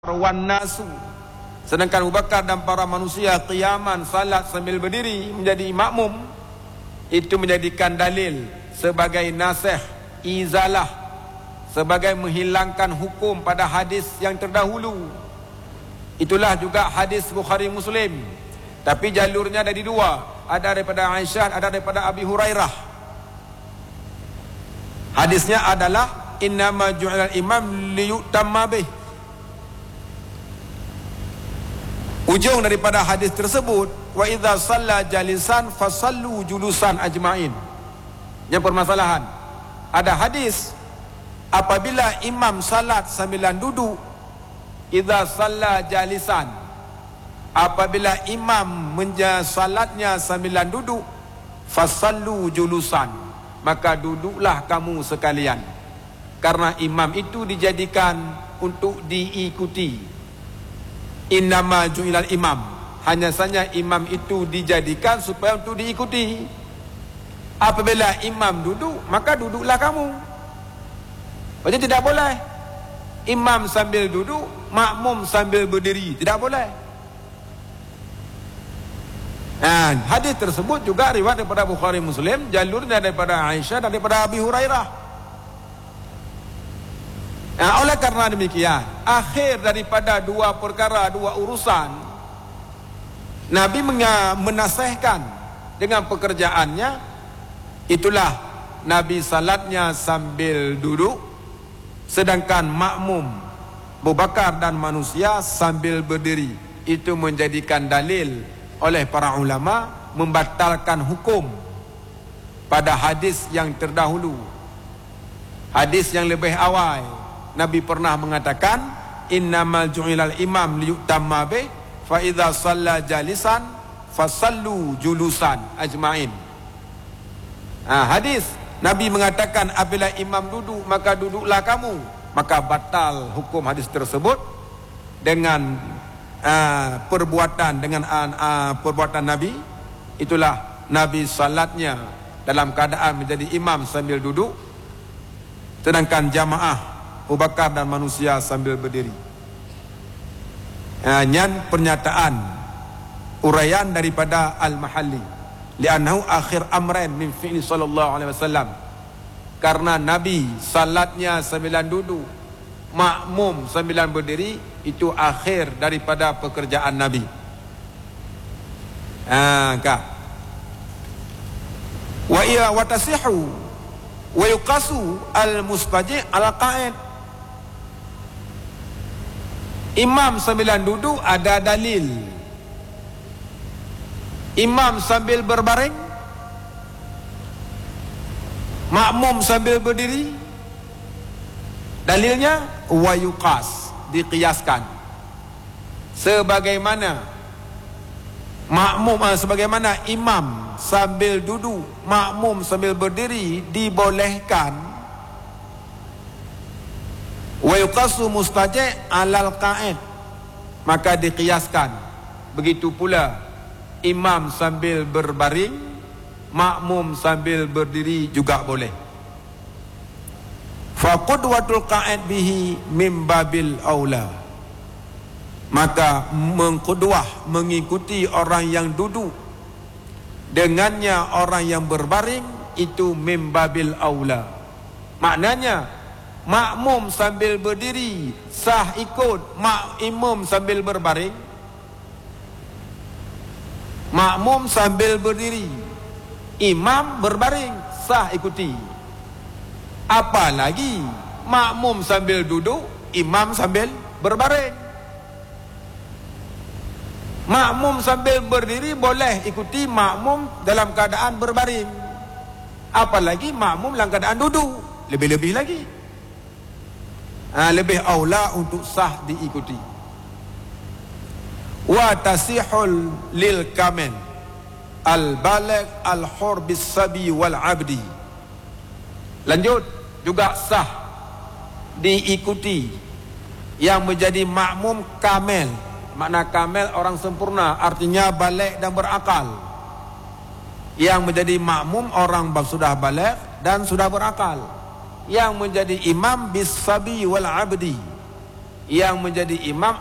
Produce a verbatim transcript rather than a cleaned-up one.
wan nasu. Sedangkan Abu Bakar dan para manusia qiyaman, salat sambil berdiri menjadi makmum, itu menjadikan dalil sebagai nasih, izalah, sebagai menghilangkan hukum pada hadis yang terdahulu. Itulah juga hadis Bukhari Muslim, tapi jalurnya ada di dua, ada daripada Aisyah, ada daripada Abi Hurairah. Hadisnya adalah innama ju'ilal imam liyutamma bih. Ujung daripada hadis tersebut, wa idza shalla jalisan fasallu julusan ajmain. Yang permasalahan, ada hadis apabila imam salat sambilan duduk, idza shalla jalisan, apabila imam menja salatnya sambilan duduk, fasallu julusan, maka duduklah kamu sekalian. Karena imam itu dijadikan untuk diikuti. Innama ju'ilal imam, hanya saja imam itu dijadikan supaya untuk diikuti. Apabila imam duduk, maka duduklah kamu. Maksudnya tidak boleh imam sambil duduk, makmum sambil berdiri, tidak boleh. Nah, hadis tersebut juga riwayat daripada Bukhari Muslim, jalurnya daripada Aisyah dan daripada Abi Hurairah. Nah, oleh karena demikian, akhir daripada dua perkara, dua urusan, Nabi menasihkan dengan pekerjaannya. Itulah Nabi salatnya sambil duduk, sedangkan makmum Abu Bakar dan manusia sambil berdiri. Itu menjadikan dalil oleh para ulama membatalkan hukum pada hadis yang terdahulu. Hadis yang lebih awal, Nabi pernah mengatakan innamal ju'ilal imam liyutamma bih fa idza shalla jalisan fasallu julusan ajmain. Ah, hadis Nabi mengatakan apabila imam duduk maka duduklah kamu, maka batal hukum hadis tersebut dengan uh, perbuatan dengan uh, perbuatan Nabi. Itulah Nabi salatnya dalam keadaan menjadi imam sambil duduk, sedangkan jamaah Abu Bakar dan manusia sambil berdiri. Nyan pernyataan uraian daripada Al-Mahalli, li'annahu akhir amran min fi'li sallallahu alaihi wasallam. Karena Nabi salatnya sambilan duduk, makmum sambilan berdiri, itu akhir daripada pekerjaan Nabi. Ah, kah. Wa iya wa tasihu wa yuqasu al-mustaji' al-qa'id. Imam sambilan duduk ada dalil. Imam sambil berbaring, makmum sambil berdiri, dalilnya wa yuqas, diqiyaskan. Sebagaimana makmum sebagaimana imam sambil duduk, makmum sambil berdiri dibolehkan. Wa yuqasu mustaji' alal qa'id, maka diqiyaskan. Begitu pula imam sambil berbaring, makmum sambil berdiri juga boleh. Fa qudwatul qa'id bihi mim babil aula, maka mengqudwah, mengikuti orang yang duduk dengannya orang yang berbaring, itu mim babil aula. Maknanya makmum sambil berdiri sah ikut mak imam sambil berbaring, makmum sambil berdiri, imam berbaring, sah ikuti. Apalagi makmum sambil duduk, imam sambil berbaring. Makmum sambil berdiri boleh ikuti makmum dalam keadaan berbaring, apalagi makmum dalam keadaan duduk, lebih-lebih lagi. Ha, lebih aula untuk sah diikuti. Wa tasihul lil kamil al baligh al hur bis sabi wal abdi. Lanjut, juga sah diikuti yang menjadi makmum kamil. Makna kamil orang sempurna, artinya baligh dan berakal. Yang menjadi makmum orang sudah baligh dan sudah berakal. Yang menjadi imam bis sabi wal abdi, yang menjadi imam